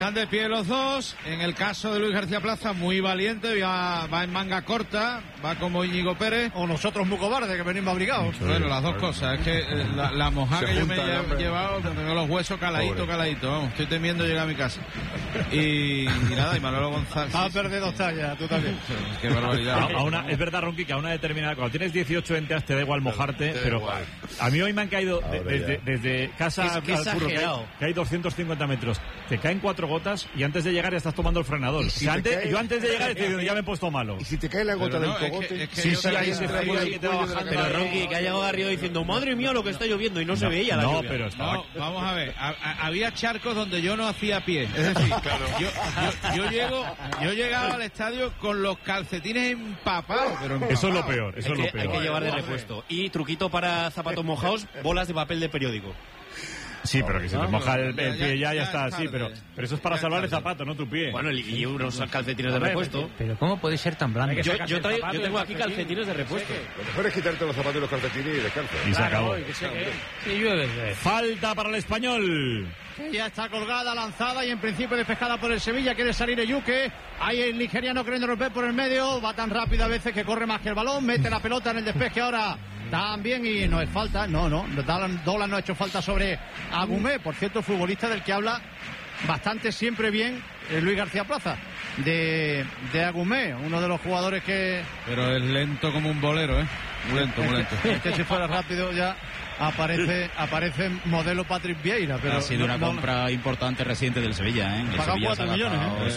Están de pie los dos. En el caso de Luis García Plaza, muy valiente, va en manga corta, va como Íñigo Pérez. O nosotros muy cobardes, que venimos abrigados. Bueno, las dos cosas. Es que la mojada que yo me he llevado, tengo los huesos caladitos. Vamos, estoy temiendo llegar a mi casa. Y nada, y Manolo González. Ha perdido 2 tallas, tú también. Qué barbaridad. Es verdad, Ronqui, que a una determinada, cuando tienes 18 enteras te da igual mojarte, pero igual. A mí hoy me han caído desde casa al curro, que hay 250 metros. Te caen 4 gotas y antes de llegar ya estás tomando el frenador. Si yo antes de llegar estoy diciendo, ya me he puesto malo. Y si te cae la gota del cogote. Sí, ahí se que te va bajando. Pero Ronqui, que ha llegado arriba diciendo, madre mía, lo que está lloviendo, y no se veía la lluvia. Pero no, vamos a ver, había charcos donde yo no hacía pie. Es decir, yo llegaba al estadio con los calcetines empapados. Pero eso es lo peor, Hay que llevar de repuesto. Y truquito para zapatos mojados, bolas de papel de periódico. Sí, pero que se te moja el pie ya está así, pero eso es para salvar el zapato, no tu pie. Bueno, y unos calcetines de repuesto. Pero ¿cómo puede ser tan blando? Yo tengo aquí calcetines de repuesto. Lo mejor es quitarte los zapatos y los calcetines y descansa. Y se acabó. Sí, llueve. Falta para el Español. Ya está colgada, lanzada y en principio despejada por el Sevilla. Quiere salir Eyuke. Hay el nigeriano queriendo romper por el medio. Va tan rápido a veces que corre más que el balón. Mete la pelota en el despeje ahora también y no es falta. No. Dolan no ha hecho falta sobre Agumé. Por cierto, futbolista del que habla bastante siempre bien Luis García Plaza. De Agumé, uno de los jugadores que... Pero es lento como un bolero, Muy lento. Es que si fuera rápido ya... Aparece modelo Patrick Vieira, pero ha sido una compra importante reciente del Sevilla, El Sevilla 4 millones,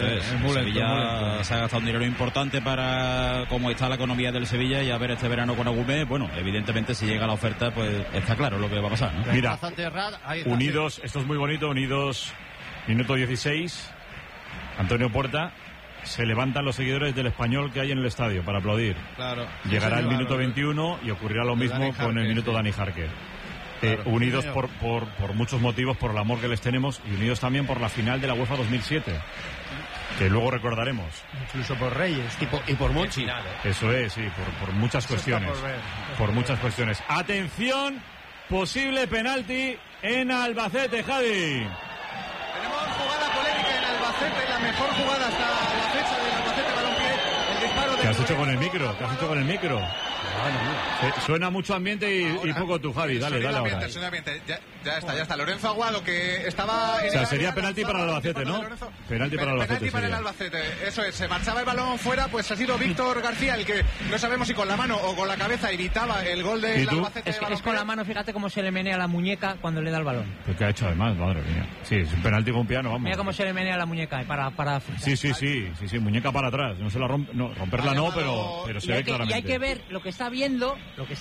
Sevilla se ha gastado un dinero importante para cómo está la economía del Sevilla y a ver este verano con Agumé. Bueno, evidentemente si llega la oferta, pues está claro lo que va a pasar, ¿no? Mira, Unidos, esto es muy bonito, Unidos, minuto 16, Antonio Puerta. Se levantan los seguidores del Español que hay en el estadio para aplaudir. Claro. Llegará el minuto 21 y ocurrirá lo mismo con el minuto Dani Jarque. Claro, unidos por muchos motivos, por el amor que les tenemos, y unidos también por la final de la UEFA 2007, que luego recordaremos. Incluso por Reyes y por Monchi. Eso es, sí, por muchas cuestiones. Por muchas cuestiones. Atención, posible penalti en Albacete, Javi. Tenemos jugada polémica en Albacete, la mejor jugada hasta la fecha del Albacete Balompié. El disparo de... ¿Qué has hecho con el micro? Suena mucho ambiente y poco tú, Javi. Dale ahora. Ya está. Lorenzo Aguado, que estaba... O sea, sería penalti para el Albacete, ¿no? Penalti para el Albacete. Penalti para el Albacete, eso es. Se marchaba el balón fuera, pues ha sido Víctor García el que no sabemos si con la mano o con la cabeza evitaba el gol del Albacete. Es con la mano, fíjate cómo se le menea la muñeca cuando le da el balón. ¿Pero qué ha hecho además? Madre mía. Sí, es un penalti con un piano, vamos. Mira cómo se le menea la muñeca para... Sí, muñeca para atrás. No se la rompe, no, romperla no, pero se ve claramente. Y hay que ver lo que está viendo.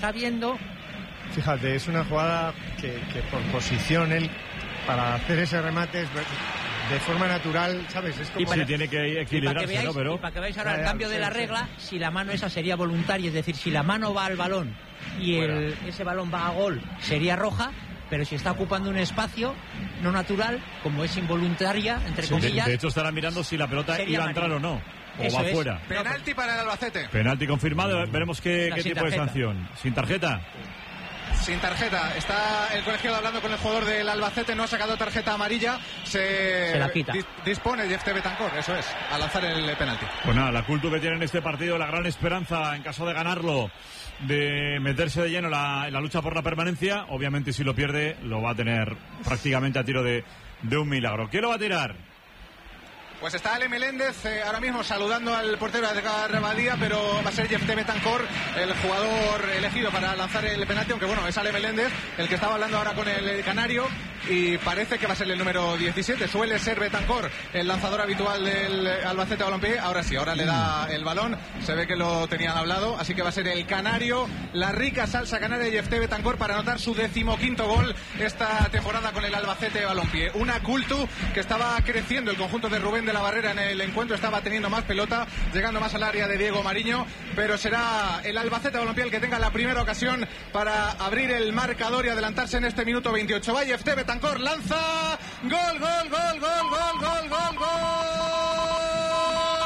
Fíjate, es una jugada que por posición él, para hacer ese remate de forma natural, ¿sabes? Es como... Sí, tiene que equilibrarse, ¿no? Pero... Y para que veáis ahora el cambio de la regla, si la mano esa sería voluntaria, es decir, si la mano va al balón y ese balón va a gol, sería roja, pero si está ocupando un espacio no natural, como es involuntaria, entre comillas... De hecho, estará mirando si la pelota iba a entrar o no. O eso va afuera. Penalti para el Albacete. Penalti confirmado. Veremos qué tipo de sanción. ¿Sin tarjeta? Sin tarjeta. Está el colegiado hablando con el jugador del Albacete. No ha sacado tarjeta amarilla. Se la quita. Dispone Jeff Betancor, eso es, a lanzar el penalti. Pues nada, la cultura que tiene en este partido, la gran esperanza, en caso de ganarlo, de meterse de lleno en la lucha por la permanencia. Obviamente, si lo pierde, lo va a tener prácticamente a tiro de un milagro. ¿Quién lo va a tirar? Pues está Ale Meléndez ahora mismo saludando al portero Edgar Badía, pero va a ser Jeff Betancor el jugador elegido para lanzar el penalti, aunque bueno, es Ale Meléndez el que estaba hablando ahora con el canario y parece que va a ser el número 17. Suele ser Betancor el lanzador habitual del Albacete Balompié. Ahora sí, ahora le da el balón, se ve que lo tenían hablado, así que va a ser el canario, la rica salsa canaria de Jeff Betancor para anotar su 15º gol esta temporada con el Albacete Balompié. Una cultu que estaba creciendo el conjunto de Rubén de la Barrera en el encuentro, estaba teniendo más pelota, llegando más al área de Diego Mariño, pero será el Albacete Balompié el que tenga la primera ocasión para abrir el marcador y adelantarse en este minuto 28. Va Jeff Betancor, lanza, gol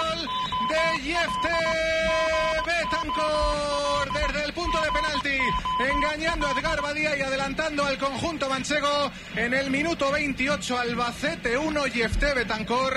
de Jeff Betancor desde el punto de penalti. engañando a Edgar Badía y adelantando al conjunto manchego en el minuto 28. Albacete 1, Yefté Betancor